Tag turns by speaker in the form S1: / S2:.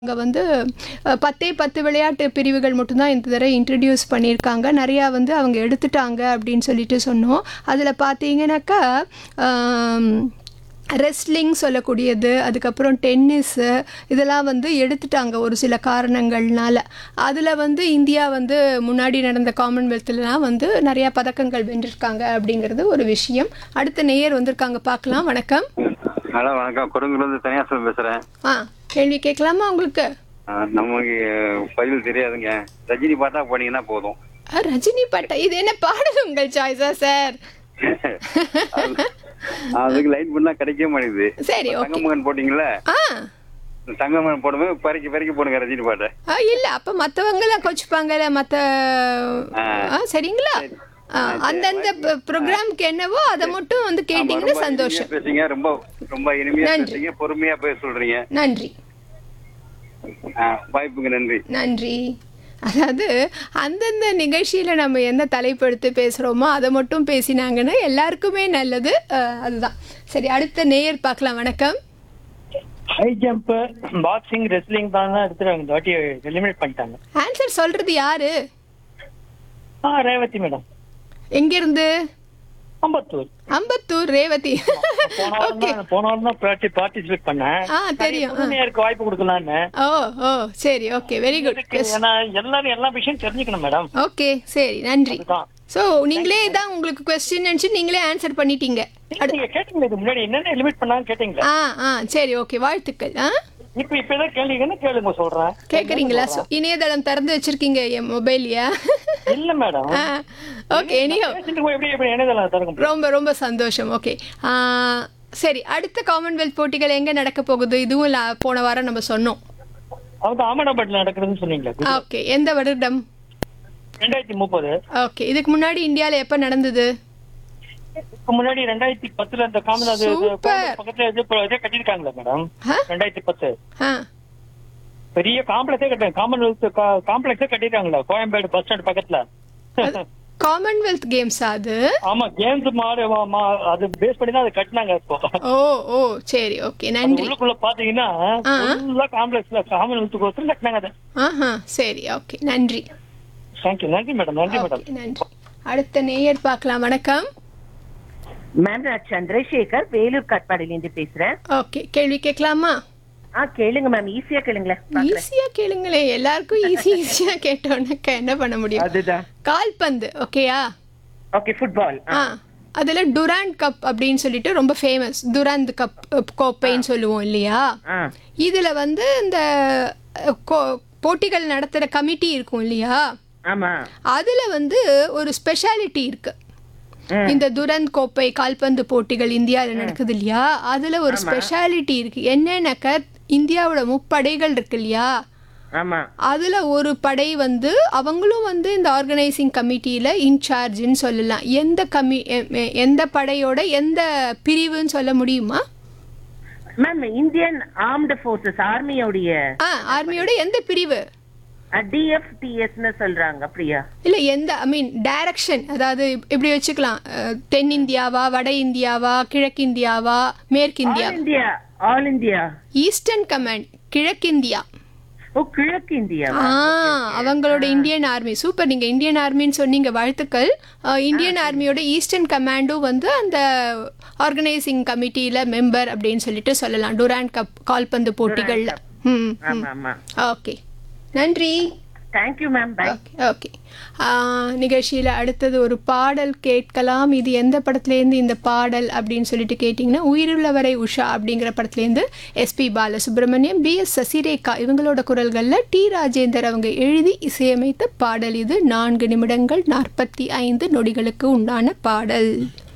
S1: அங்கே வந்து 10 விளையாட்டு பிரிவுகள் மட்டும்தான் இந்த தடவை இன்ட்ரடியூஸ் பண்ணியிருக்காங்க. நிறையா வந்து அவங்க எடுத்துட்டாங்க அப்படின்னு சொல்லிட்டு சொன்னோம். அதில் பார்த்தீங்கன்னாக்கா ரெஸ்லிங் சொல்லக்கூடியது, அதுக்கப்புறம் டென்னிஸு, இதெல்லாம் வந்து எடுத்துட்டாங்க ஒரு சில காரணங்கள்னால. அதில் வந்து இந்தியா வந்து முன்னாடி நடந்த காமன்வெல்த்லாம் வந்து நிறையா பதக்கங்கள் வென்றிருக்காங்க அப்படிங்கிறது ஒரு விஷயம். அடுத்த நேயர் வந்திருக்காங்க, பார்க்கலாம். வணக்கம்.
S2: ஹலோ, வணக்கம். கொடுங்குலேருந்து தனியாசலம் பேசுகிறேன்.
S1: கேள்வி கேட்கலாமா உங்களுக்கு?
S2: நமக்கு பதில் தெரியாதுங்க. ரஜினி பாட்டா போனீங்கன்னா போதும்.
S1: ரஜினி பாட்டா? இது என்ன பாடல் உங்கள் சாய்ஸா சார்?
S2: அதுக்கு லைன் பண்ணா கிடைக்கவே மாட்டேங்குது.
S1: சரி, ஓகே.
S2: தங்கமகன் போட்டீங்களா? தங்கமகன் போடும்போது பறிக்க போடுங்க ரஜினி பாட்டை.
S1: இல்ல, அப்ப மத்தவங்கலாம் கோச்சுப்பாங்கல்ல, சரிங்களா? அந்தந்த ப்ரோக்ராம்க்கு என்னவோ அதை மட்டும் வந்து கேட்டீங்கன்னா சந்தோஷம்.
S2: பேசுங்க, ரொம்ப ரொம்ப இனிமையா பேசுங்க, பொறுமையா பேச சொல்றீங்க.
S1: நன்றி.
S2: வாய்ப்புக்கு நன்றி.
S1: நன்றி. அதாவது அந்தந்த நிகழ்ச்சியில் நம்ம என்ன தலைப்படுத்தி பேசுகிறோமோ அதை மட்டும் பேசினாங்கன்னா எல்லாருக்குமே நல்லது. அதுதான். சரி, அடுத்த நேயர் பார்க்கலாம். வணக்கம்.
S3: ஹை ஜம்ப், பாக்ஸிங், ரெஸ்லிங் தான் எடுத்துறாங்க. இந்த வாட்டி எலிமினேட் பண்ணிட்டாங்க.
S1: ஆன்சர் சொல்றது யாரு?
S3: ரேவதி மேடம்.
S1: எங்கிருந்து?
S3: அம்பத்தூர்
S1: ரேவதி.
S3: போன வாரம் தான் பார்ட்டிசிபேட் பண்ணேன்.
S1: தெரியும்.
S3: எனக்கு வாய்ப்பு கொடுக்கலான்னு.
S1: ஓ சரி, ஓகே, வெரி குட்.
S3: ஏன்னா எல்லாரும் எல்லா விஷயம் தெரிஞ்சுக்கணும் மேடம்.
S1: ஓகே, சரி, நன்றி. சோ நீங்களே தான் உங்களுக்கு क्वेश्चन நினைச்சு நீங்களே ஆன்சர் பண்ணிட்டீங்க.
S3: நீங்க கேட்டீங்க இது முன்னாடி என்னென்ன எலிமினேட் பண்ணாங்க கேட்டீங்களா?
S1: சரி, ஓகே, வாழ்த்துக்கள்.
S3: இப்ப ஏதாவது கேளுங்க சொல்றேன்.
S1: கேக்குறீங்களா? இணையதளம் திறந்து வச்சிருக்கீங்க என் மொபைல்லையா?
S3: இல்ல மேடம்.
S1: ஓகே, ரொம்ப ரொம்ப சந்தோஷம். ஓகே, சரி, அடுத்த காமன்வெல்த் போட்டிகள் எங்க நடக்க போகுது? இதுவும் போன வாரம் நம்ம சொன்னோம்.
S3: அகமதாபாத்ல நடக்குதுன்னு சொன்னீங்க.
S1: ஓகே, எந்த வருடம்?
S3: 2030.
S1: ஓகே, இதுக்கு முன்னாடி இந்தியால எப்ப நடந்தது?
S3: முன்னாடி 2010 அந்த பக்கத்துல கட்டிருக்காங்களா மேடம்? 2010 பெரிய காம்ப்ளெக்ஸே கட்டாங்க. காமன்வெல்த் காம்ப்ளெக்ஸே கட்டிருக்காங்களா கோயம்பேடு பஸ் ஸ்டாண்ட் பக்கத்துல?
S1: காமன்வெல்த் கேம்ஸ் அது?
S3: ஆமா, கேம்ஸ் அது பேஸ் பண்ணி தான் அது கட்டினாங்க.
S1: ஓ சரி, ஓகே, நன்றி.
S3: உள்ளுக்குள்ள பாத்தீங்கன்னா காம்ப்ளெக்ஸ்ல காமன்வெல்த் கோசம் கட்டினாங்க அது.
S1: சரி, ஓகே, நன்றி.
S3: தேங்க்யூ. நன்றி மேடம்.
S1: நன்றி. அடுத்த நேயர் பார்க்கலாம். வணக்கம்
S4: மேம், நான் சந்திரசேகர், வேலூர் காட்பாடியிலிருந்து பேசுறேன்.
S1: ஓகே, கேள்வி கேட்கலாமா?
S4: கேளுங்க மேம். ஈஸியா கேளுங்களேன்.
S1: ஈஸியா கேளுங்களேன். எல்லாருக்கும் ஈஸியா கேட்டோம்னாக்கா என்ன பண்ண முடியும்?
S4: அதுதான்.
S1: கால்பந்து. ஓகேயா?
S4: Okay, football.
S1: அதுல டுராண்ட் கப் அப்படின்னு சொல்லிட்டு ரொம்ப ஃபேமஸ். டுராண்ட் கப் கோப்பைன்னு சொல்லுவோம் இல்லையா? இதுல வந்து இந்த போட்டிகள் நடத்துற கமிட்டி இருக்கும் இல்லையா?
S4: ஆமா. அதுல
S1: வந்து ஒரு ஸ்பெஷாலிட்டி இருக்கு. இந்த துரந்த் கோப்பை கால்பந்து போட்டிகள் இந்தியாவில் நடக்குது இல்லையா? அதுல ஒரு ஸ்பெஷாலிட்டி இருக்கு. என்னன்னாக்க இந்தியாவோட முப்படைகள் இருக்கு இல்லையா? அதுல ஒரு படை வந்து அவங்களும் வந்து இந்த ஆர்கனைசிங் கமிட்டியில இன்சார்ஜ்னு சொல்லலாம். எந்த படையோட எந்த பிரிவுன்னு சொல்ல முடியுமா
S4: மேம்? இந்தியன் ஆர்ம்டு ஃபோர்சஸ், ஆர்மியோட
S1: எந்த பிரிவு?
S4: டிஎஃப்டிஎஸ்னு சொல்றாங்க. அப்படியா?
S1: இல்ல, எந்த டைரக்ஷன், அதாவது இப்படி வச்சுக்கலாம். தென் இந்தியாவா, வட இந்தியாவா, கிழக்கு இந்தியாவா, மேற்கு India?
S4: All India.
S1: Eastern command, கிழக்கிந்தியா.
S4: கிழக்கு இந்தியா.
S1: அவங்களோட இந்தியன் ஆர்மி. சூப்பர், நீங்க இந்தியன் ஆர்மின்னு சொன்னீங்க, வாழ்த்துக்கள். இந்தியன் ஆர்மியோட ஈஸ்டர்ன் கமாண்டும் வந்து அந்த ஆர்கனைசிங் கமிட்டியில மெம்பர் அப்படின்னு சொல்லிட்டு சொல்லலாம். டுராண்ட் கப் கால்பந்து போட்டிகள்ல. ஓகே, நன்றி.
S4: Thank you ma'am. பை.
S1: ஓகே, நிகழ்ச்சியில் அடுத்தது ஒரு பாடல் கேட்கலாம். இது எந்த படத்துலேருந்து இந்த பாடல் அப்படின்னு சொல்லிட்டு கேட்டிங்கன்னா, உயிருள்ளவரை உஷா அப்படிங்கிற படத்துலேருந்து எஸ்பி பாலசுப்ரமணியம், பிஎஸ் சசிரேகா இவங்களோட குரல்களில் டி ராஜேந்தர் அவங்க எழுதி இசையமைத்த பாடல் இது. 4 நிமிடங்கள் 45 நொடிகளுக்கு உண்டான பாடல்.